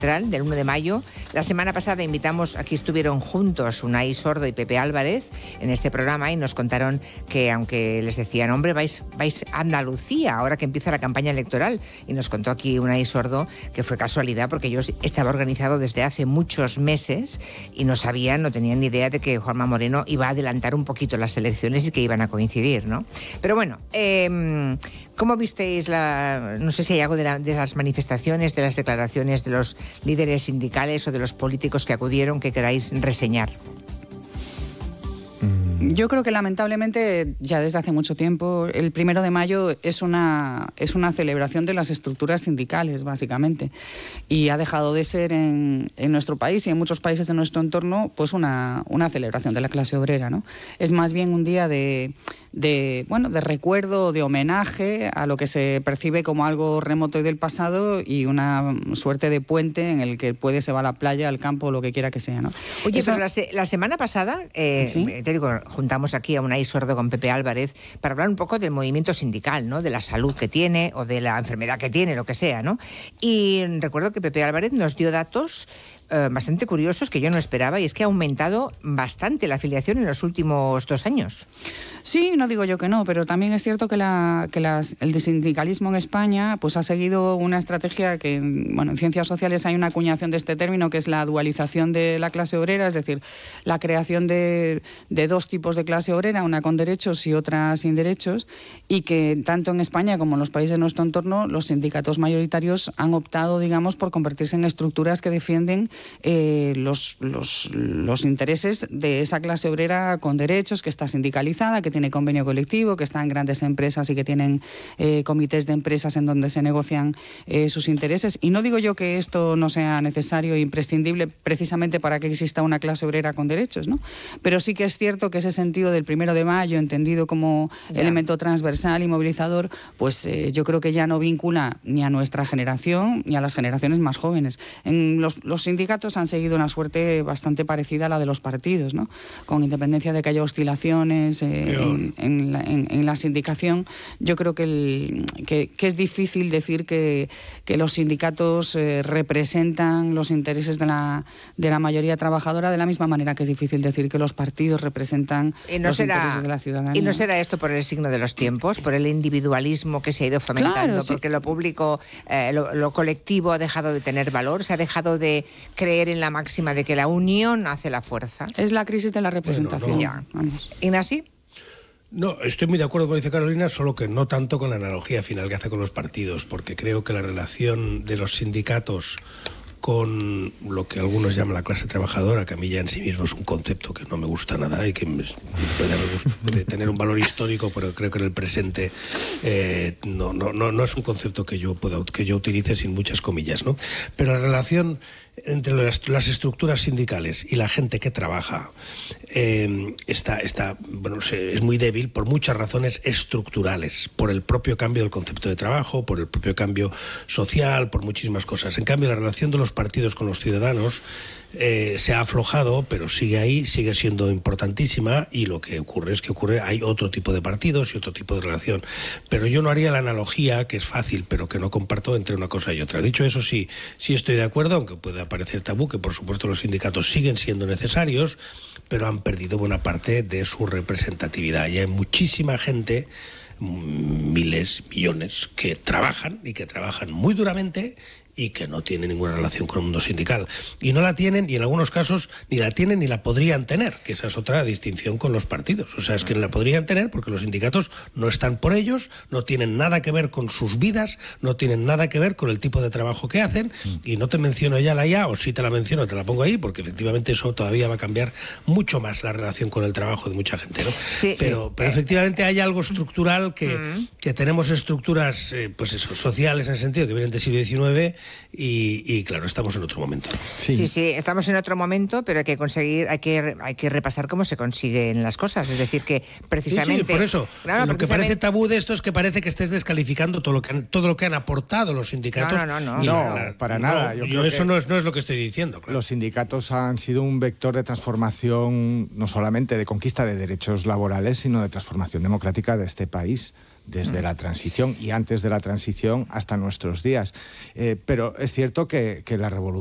del 1 de mayo. La semana pasada aquí estuvieron juntos Unai Sordo y Pepe Álvarez en este programa y nos contaron que aunque les decían, hombre, vais a Andalucía ahora que empieza la campaña electoral, y nos contó aquí Unai Sordo que fue casualidad porque yo estaba organizado desde hace muchos meses y no tenían ni idea de que Juanma Moreno iba a adelantar un poquito las elecciones y que iban a coincidir, ¿no? Pero bueno, ¿cómo visteis no sé si hay algo de las manifestaciones, de las declaraciones de los líderes sindicales o de los políticos que acudieron que queráis reseñar? Yo creo que lamentablemente ya desde hace mucho tiempo el 1 de mayo es una celebración de las estructuras sindicales, básicamente, y ha dejado de ser en nuestro país y en muchos países de nuestro entorno pues una celebración de la clase obrera, ¿no? Es más bien un día de recuerdo, de homenaje a lo que se percibe como algo remoto y del pasado, y una suerte de puente en el que se va a la playa, al campo, lo que quiera que sea, ¿no? Oye, pero la semana pasada, ¿sí? Te digo, juntamos aquí a Unai Sordo con Pepe Álvarez para hablar un poco del movimiento sindical, ¿no? De la salud que tiene o de la enfermedad que tiene, lo que sea, ¿no? Y recuerdo que Pepe Álvarez nos dio datos bastante curiosos que yo no esperaba, y es que ha aumentado bastante la afiliación en los últimos 2 años. Sí, no digo yo que no, pero también es cierto que el sindicalismo en España pues ha seguido una estrategia que, en ciencias sociales hay una acuñación de este término, que es la dualización de la clase obrera, es decir, la creación de 2 tipos de clase obrera, una con derechos y otra sin derechos, y que tanto en España como en los países de nuestro entorno los sindicatos mayoritarios han optado, digamos, por convertirse en estructuras que defienden los intereses de esa clase obrera con derechos, que está sindicalizada, que tiene convenio colectivo, que está en grandes empresas y que tienen comités de empresas en donde se negocian sus intereses. Y no digo yo que esto no sea necesario e imprescindible precisamente para que exista una clase obrera con derechos, ¿no? Pero sí que es cierto que ese sentido del 1 de mayo, entendido como elemento transversal y movilizador, pues yo creo que ya no vincula ni a nuestra generación ni a las generaciones más jóvenes. Los sindicatos han seguido una suerte bastante parecida a la de los partidos, ¿no? Con independencia de que haya oscilaciones en la sindicación, yo creo que es difícil decir que los sindicatos representan los intereses de la mayoría trabajadora, de la misma manera que es difícil decir que los partidos representan los intereses de la ciudadanía. ¿Y no será esto por el signo de los tiempos, por el individualismo que se ha ido fomentando? Claro, sí. Porque lo público, lo colectivo ha dejado de tener valor, se ha dejado de creer en la máxima de que la unión hace la fuerza. Es la crisis de la representación. Bueno, no. ¿Ignasi? No, estoy muy de acuerdo con lo que dice Carolina, solo que no tanto con la analogía final que hace con los partidos, porque creo que la relación de los sindicatos con lo que algunos llaman la clase trabajadora, que a mí ya en sí mismo es un concepto que no me gusta nada y que puede tener un valor histórico, pero creo que en el presente no es un concepto que yo utilice sin muchas comillas, ¿no? Pero la relación entre las estructuras sindicales y la gente que trabaja es muy débil por muchas razones estructurales, por el propio cambio del concepto de trabajo, por el propio cambio social, por muchísimas cosas. En cambio, la relación de los partidos con los ciudadanos se ha aflojado, pero sigue ahí, sigue siendo importantísima, y lo que ocurre es que hay otro tipo de partidos y otro tipo de relación. Pero yo no haría la analogía, que es fácil, pero que no comparto, entre una cosa y otra. Dicho eso, sí estoy de acuerdo, aunque pueda parecer tabú, que por supuesto los sindicatos siguen siendo necesarios, pero han perdido buena parte de su representatividad. Y hay muchísima gente, miles, millones, que trabajan y que trabajan muy duramente y que no tienen ninguna relación con el mundo sindical. Y no la tienen, y en algunos casos ni la tienen ni la podrían tener, que esa es otra distinción con los partidos. O sea, es que no la podrían tener porque los sindicatos no están por ellos, no tienen nada que ver con sus vidas, no tienen nada que ver con el tipo de trabajo que hacen, y no te menciono ya la IA, o si te la menciono te la pongo ahí, porque efectivamente eso todavía va a cambiar mucho más la relación con el trabajo de mucha gente, ¿no? Sí, pero efectivamente hay algo estructural que tenemos estructuras sociales, en el sentido que vienen del siglo XIX, y claro, estamos en otro momento. Sí, estamos en otro momento, pero hay que repasar cómo se consiguen las cosas. Es decir, que precisamente... Sí, por eso. Claro, lo que parece tabú de esto es que parece que estés descalificando todo lo que han aportado los sindicatos. No, para nada. Yo eso no es lo que estoy diciendo. Claro. Los sindicatos han sido un vector de transformación, no solamente de conquista de derechos laborales, sino de transformación democrática de este país, desde la transición y antes de la transición hasta nuestros días. Pero es cierto que la revolución